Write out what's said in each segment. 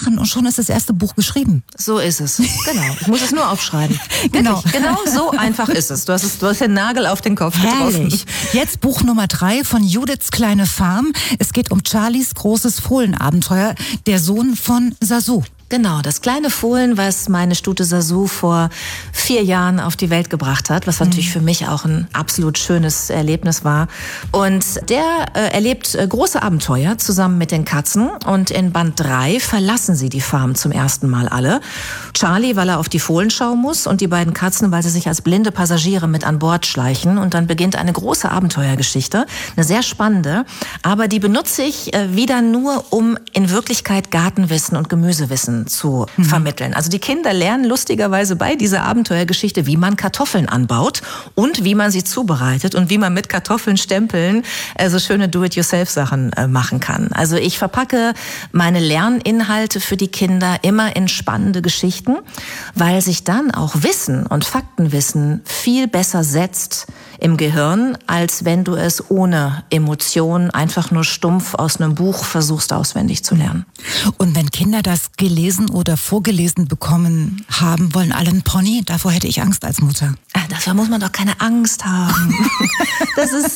machen und schon ist das erste Buch geschrieben. So ist es. Genau. Ich muss es nur aufschreiben. Genau. Genau so einfach ist es. Du hast den Nagel auf den Kopf getroffen. Herrlich. Jetzt Buch Nummer 3 von Judiths kleine Farm. Es geht um Charlies großes Fohlenabenteuer, der Sohn von Sasu. Genau, das kleine Fohlen, was meine Stute Sasu vor 4 Jahren auf die Welt gebracht hat, was natürlich für mich auch ein absolut schönes Erlebnis war. Und der erlebt große Abenteuer zusammen mit den Katzen. Und in Band 3 verlassen sie die Farm zum ersten Mal alle. Charlie, weil er auf die Fohlenschau muss, und die beiden Katzen, weil sie sich als blinde Passagiere mit an Bord schleichen. Und dann beginnt eine große Abenteuergeschichte, eine sehr spannende. Aber die benutze ich wieder nur, um in Wirklichkeit Gartenwissen und Gemüsewissen zu vermitteln. Also die Kinder lernen lustigerweise bei dieser Abenteuergeschichte, wie man Kartoffeln anbaut und wie man sie zubereitet und wie man mit Kartoffeln stempeln so schöne Do-it-yourself-Sachen machen kann. Also ich verpacke meine Lerninhalte für die Kinder immer in spannende Geschichten, weil sich dann auch Wissen und Faktenwissen viel besser setzt im Gehirn, als wenn du es ohne Emotionen einfach nur stumpf aus einem Buch versuchst auswendig zu lernen. Und wenn Kinder das gelesen oder vorgelesen bekommen haben, wollen alle einen Pony? Davor hätte ich Angst als Mutter. Dafür muss man doch keine Angst haben. Das ist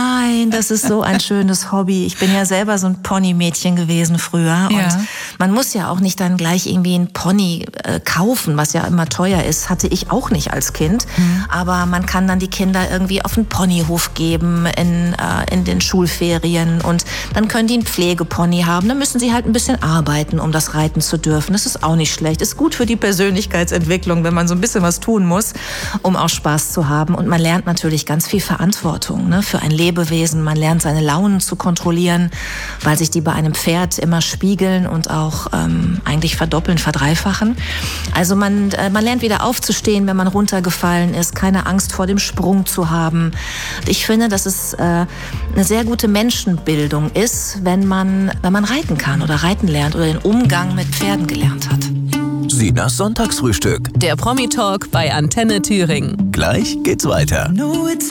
so ein schönes Hobby. Ich bin ja selber so ein Pony-Mädchen gewesen früher. Und man muss ja auch nicht dann gleich irgendwie ein Pony kaufen, was ja immer teuer ist. Hatte ich auch nicht als Kind. Aber man kann dann die Kinder irgendwie auf einen Ponyhof geben in den Schulferien. Und dann können die einen Pflegepony haben. Dann müssen sie halt ein bisschen arbeiten, um das reiten zu dürfen. Das ist auch nicht schlecht. Ist gut für die Persönlichkeitsentwicklung, wenn man so ein bisschen was tun muss, um auch Spaß zu haben. Und man lernt natürlich ganz viel Verantwortung, ne, für ein Lebewesen. Man lernt seine Launen zu kontrollieren, weil sich die bei einem Pferd immer spiegeln und auch eigentlich verdoppeln, verdreifachen. Also man lernt wieder aufzustehen, wenn man runtergefallen ist, keine Angst vor dem Sprung zu haben. Ich finde, dass es eine sehr gute Menschenbildung ist, wenn man reiten kann oder reiten lernt oder den Umgang mit Pferden gelernt hat. Sinas Sonntagsfrühstück. Der Promi-Talk bei Antenne Thüringen. Gleich geht's weiter.